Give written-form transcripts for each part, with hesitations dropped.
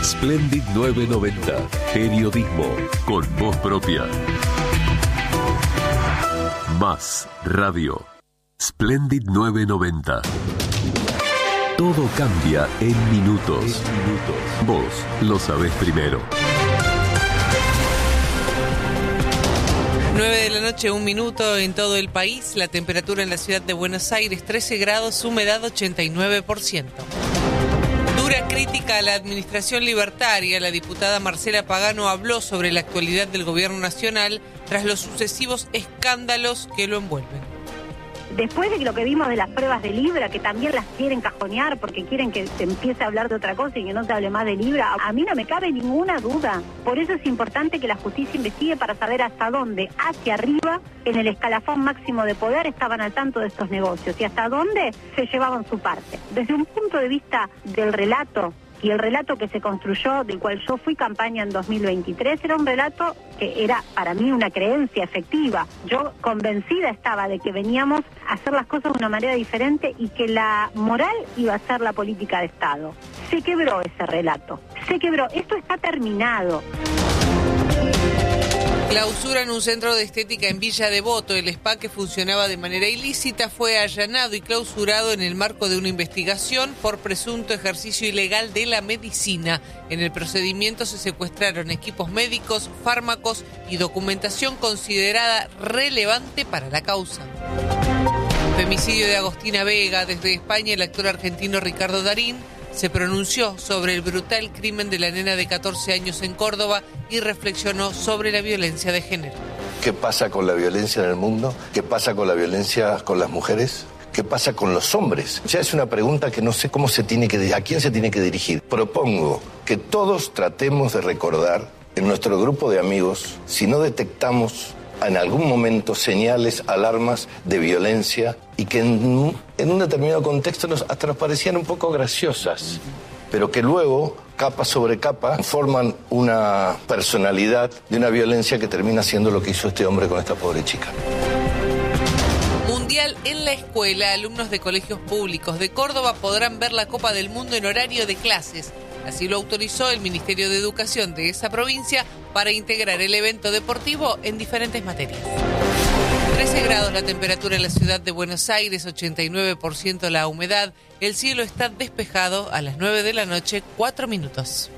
Splendid 990. Periodismo con voz propia. Más radio. Splendid 990. Todo cambia en minutos. Vos lo sabés primero. 9 de la noche, 1 minuto en todo el país. La temperatura en la ciudad de Buenos Aires, 13 grados, humedad 89%. Dura crítica a la administración libertaria. La diputada Marcela Pagano habló sobre la actualidad del gobierno nacional tras los sucesivos escándalos que lo envuelven. Después de lo que vimos de las pruebas de Libra, que también las quieren cajonear porque quieren que se empiece a hablar de otra cosa y que no se hable más de Libra, a mí no me cabe ninguna duda. Por eso es importante que la justicia investigue para saber hasta dónde, hacia arriba, en el escalafón máximo de poder, estaban al tanto de estos negocios y hasta dónde se llevaban su parte. Desde un punto de vista del relato, y el relato que se construyó, del cual yo fui campaña en 2023, era un relato que era para mí una creencia efectiva. Yo convencida estaba de que veníamos a hacer las cosas de una manera diferente y que la moral iba a ser la política de Estado. Se quebró ese relato, se quebró. Esto está terminado. Clausuran un centro de estética en Villa Devoto. El spa, que funcionaba de manera ilícita, fue allanado y clausurado en el marco de una investigación por presunto ejercicio ilegal de la medicina. En el procedimiento se secuestraron equipos médicos, fármacos y documentación considerada relevante para la causa. Femicidio de Agostina Vega. Desde España, el actor argentino Ricardo Darín se pronunció sobre el brutal crimen de la nena de 14 años en Córdoba y reflexionó sobre la violencia de género. ¿Qué pasa con la violencia en el mundo? ¿Qué pasa con la violencia con las mujeres? ¿Qué pasa con los hombres? Ya es una pregunta que no sé cómo a quién se tiene que dirigir. Propongo que todos tratemos de recordar en nuestro grupo de amigos, si no detectamos en algún momento señales, alarmas de violencia y que en un determinado contexto hasta nos parecían un poco graciosas, pero que luego, capa sobre capa, forman una personalidad de una violencia que termina siendo lo que hizo este hombre con esta pobre chica. Mundial en la escuela. Alumnos de colegios públicos de Córdoba podrán ver la Copa del Mundo en horario de clases. Así lo autorizó el Ministerio de Educación de esa provincia para integrar el evento deportivo en diferentes materias. 13 grados la temperatura en la ciudad de Buenos Aires, 89% la humedad. El cielo está despejado a las 9 de la noche, 4 minutos.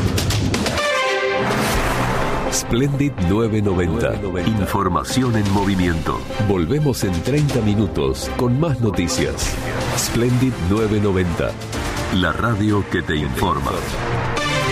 Splendid 990. Información en movimiento. Volvemos en 30 minutos con más noticias. Splendid 990. La radio que te informa.